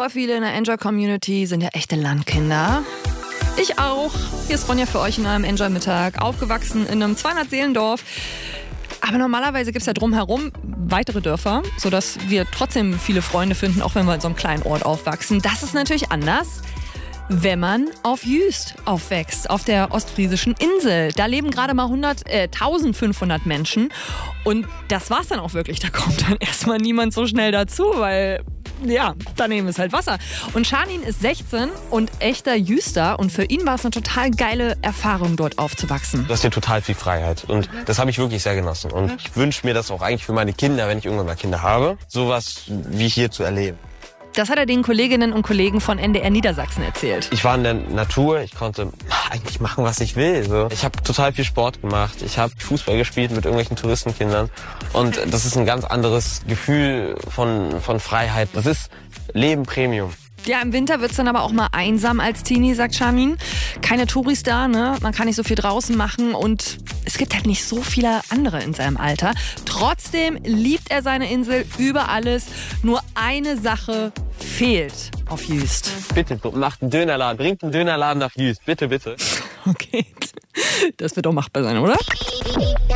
Super viele in der Enjoy-Community sind ja echte Landkinder. Ich auch. Hier ist Ronja für euch in einem Enjoy-Mittag. Aufgewachsen in einem 200-Seelendorf. Aber normalerweise gibt es ja drumherum weitere Dörfer, sodass wir trotzdem viele Freunde finden, auch wenn wir in so einem kleinen Ort aufwachsen. Das ist natürlich anders, wenn man auf Jüst aufwächst, auf der ostfriesischen Insel. Da leben gerade mal 1500 Menschen. Und das war's dann auch wirklich. Da kommt dann erstmal niemand so schnell dazu, weil ja, daneben ist halt Wasser. Und Shanin ist 16 und echter Jüster. Und für ihn war es eine total geile Erfahrung, dort aufzuwachsen. Du hast hier total viel Freiheit. Und das habe ich wirklich sehr genossen. Und ich wünsche mir das auch eigentlich für meine Kinder, wenn ich irgendwann mal Kinder habe, sowas wie hier zu erleben. Das hat er den Kolleginnen und Kollegen von NDR Niedersachsen erzählt. Ich war in der Natur, ich konnte eigentlich machen, was ich will. So. Ich habe total viel Sport gemacht, ich habe Fußball gespielt mit irgendwelchen Touristenkindern. Und das ist ein ganz anderes Gefühl von Freiheit. Das ist Leben Premium. Ja, im Winter wird's dann aber auch mal einsam als Teenie, sagt Shanin. Keine Touris da, ne? Man kann nicht so viel draußen machen und es gibt halt nicht so viele andere in seinem Alter. Trotzdem liebt er seine Insel über alles. Nur eine Sache fehlt auf Jüst. Bitte, macht einen Dönerladen, bringt einen Dönerladen nach Jüst. Bitte, bitte. Okay, das wird doch machbar sein, oder?